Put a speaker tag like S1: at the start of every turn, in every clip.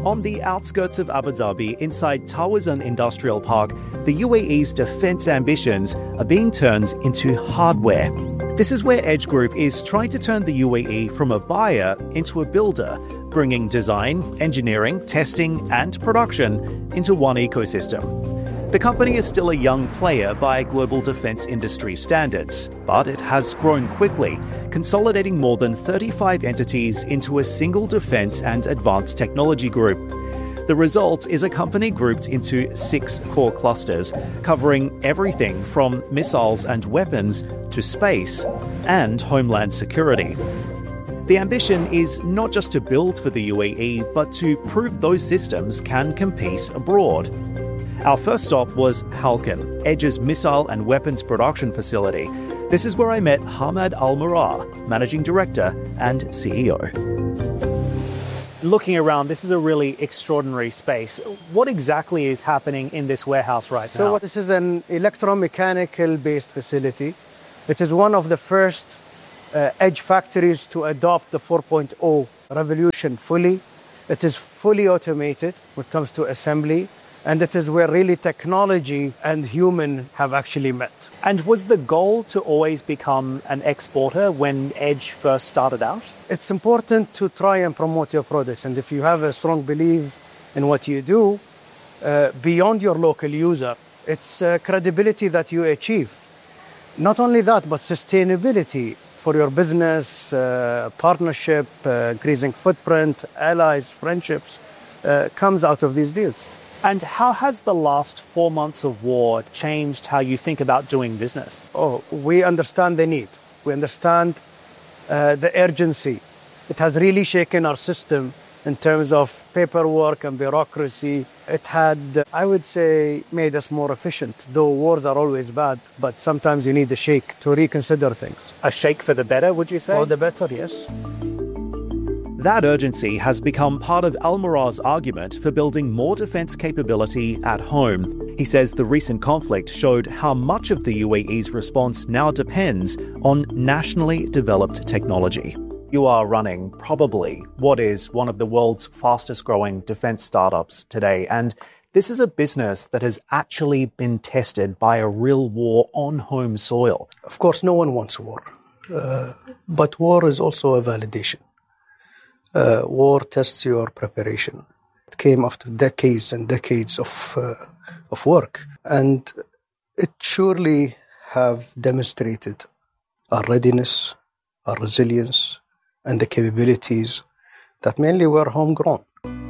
S1: On the outskirts of Abu Dhabi, inside Tawazun Industrial Park, the UAE's defence ambitions are being turned into hardware. This is where Edge Group is trying to turn the UAE from a buyer into a builder, bringing design, engineering, testing and production into one ecosystem. The company is still a young player by global defence industry standards, but it has grown quickly, consolidating more than 35 entities into a single defence and advanced technology group. The result is a company grouped into 6 core clusters, covering everything from missiles and weapons to space and homeland security. The ambition is not just to build for the UAE, but to prove those systems can compete abroad. Our first stop was Halkan, Edge's missile and weapons production facility. This is where I met Hamad Al-Murrah, Managing Director and CEO.
S2: Looking around, this is a really extraordinary space. What exactly is happening in this warehouse right now?
S3: So this is an electromechanical based facility. It is one of the first Edge factories to adopt the 4.0 revolution fully. It is fully automated when it comes to assembly. And it is where really technology and human have actually met.
S2: And was the goal to always become an exporter when Edge first started out?
S3: It's important to try and promote your products. And if you have a strong belief in what you do, beyond your local user, it's credibility that you achieve. Not only that, but sustainability for your business, partnership, increasing footprint, allies, friendships, comes out of these deals.
S2: And how has the last 4 months of war changed how you think about doing business?
S3: We understand the need. We understand the urgency. It has really shaken our system in terms of paperwork and bureaucracy. It had, I would say, made us more efficient. Though wars are always bad, but sometimes you need a shake to reconsider things.
S2: A shake for the better, would you say?
S3: For the better, yes.
S1: That urgency has become part of Al-Murrah's argument for building more defence capability at home. He says the recent conflict showed how much of the UAE's response now depends on nationally developed technology. You are running probably what is one of the world's fastest growing defence startups today, and this is a business that has actually been tested by a real war on home soil.
S3: Of course, no one wants war, but war is also a validation. War tests your preparation. It came after decades and decades of work, and it surely have demonstrated our readiness, our resilience, and the capabilities that mainly were homegrown.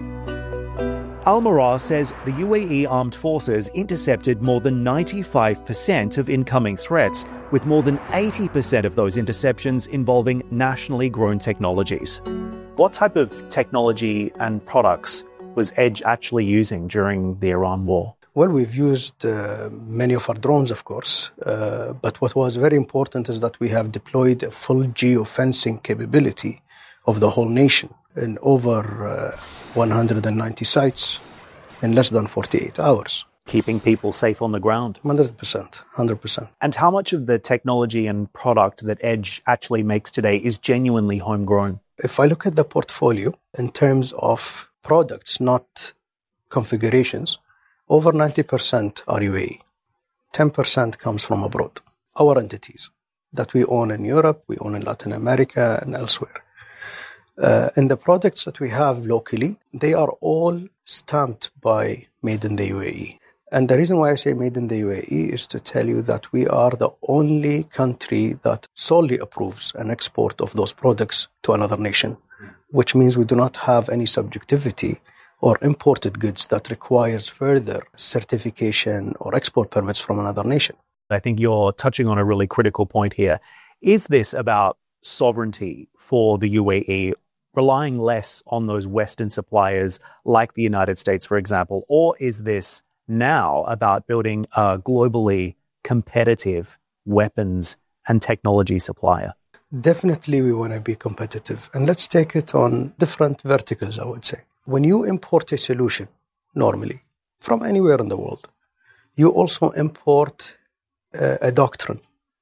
S1: Al-Murrah says the UAE Armed Forces intercepted more than 95% of incoming threats, with more than 80% of those interceptions involving nationally grown technologies. What type of technology and products was Edge actually using during the Iran war?
S3: Well, we've used many of our drones, of course, but what was very important is that we have deployed a full geofencing capability of the whole nation in over 190 sites in less than 48 hours.
S1: Keeping people safe on the ground.
S3: 100%.
S1: And how much of the technology and product that Edge actually makes today is genuinely homegrown?
S3: If I look at the portfolio in terms of products, not configurations, over 90% are UAE. 10% comes from abroad. Our entities that we own in Europe, we own in Latin America and elsewhere. And the products that we have locally, they are all stamped by Made in the UAE. And the reason why I say Made in the UAE is to tell you that we are the only country that solely approves an export of those products to another nation, which means we do not have any subjectivity or imported goods that requires further certification or export permits from another nation.
S1: I think you're touching on a really critical point here. Is this about sovereignty for the UAE, relying less on those Western suppliers like the United States, for example, or is this now about building a globally competitive weapons and technology supplier?
S3: Definitely we want to be competitive. And let's take it on different verticals, I would say. When you import a solution, normally, from anywhere in the world, you also import a doctrine,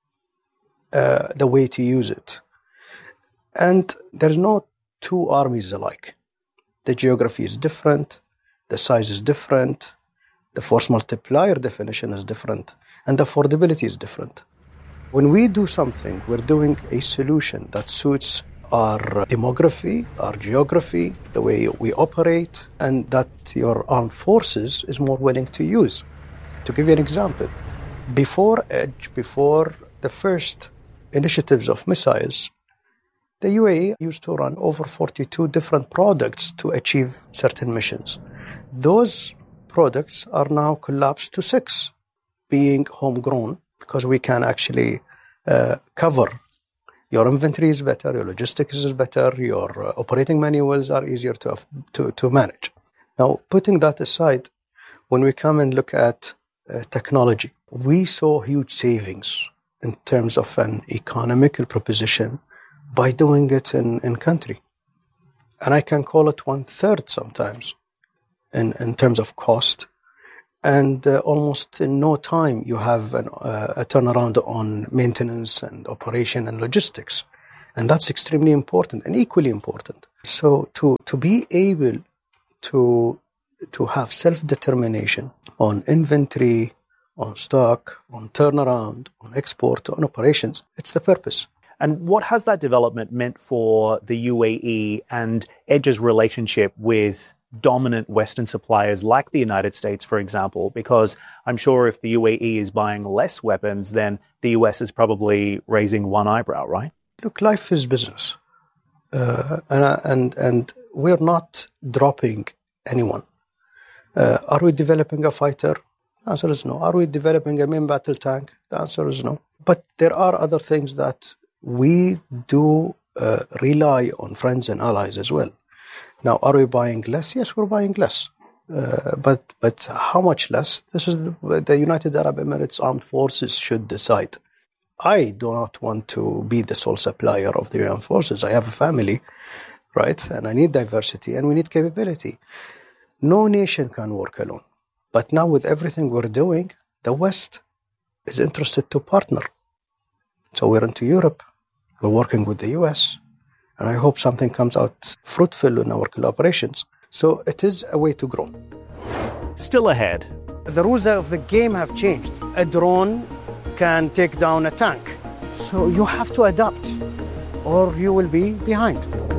S3: the way to use it. And there's no two armies alike. the geography is different, the size is different, the force multiplier definition is different, and the affordability is different. When we do something, we're doing a solution that suits our demography, our geography, the way we operate, and that your armed forces is more willing to use. To give you an example, before Edge, before the first initiatives of missiles, the UAE used to run over 42 different products to achieve certain missions. Those products are now collapsed to 6, being homegrown, because we can actually cover. Your inventory is better, your logistics is better, your operating manuals are easier to manage. Now, putting that aside, when we come and look at technology, we saw huge savings in terms of an economical proposition by doing it in country. And I can call it 1/3 sometimes in terms of cost. And almost in no time, you have a turnaround on maintenance and operation and logistics. And that's extremely important and equally important. So to be able to have self-determination on inventory, on stock, on turnaround, on export, on operations, it's the purpose.
S2: And what has that development meant for the UAE and Edge's relationship with dominant Western suppliers like the United States, for example? Because I'm sure if the UAE is buying less weapons, then the US is probably raising one eyebrow, right?
S3: Look, life is business. And we're not dropping anyone. Are we developing a fighter? The answer is no. Are we developing a main battle tank? The answer is no. But there are other things that we do rely on friends and allies as well. Now, are we buying less? Yes, we're buying less. But how much less? This is the United Arab Emirates Armed Forces should decide. I do not want to be the sole supplier of the armed forces. I have a family, right? And I need diversity and we need capability. No nation can work alone. But now with everything we're doing, the West is interested to partner. So we're into Europe. We're working with the US. And I hope something comes out fruitful in our collaborations. So it is a way to grow.
S1: Still ahead.
S3: The rules of the game have changed. A drone can take down a tank. So you have to adapt or you will be behind.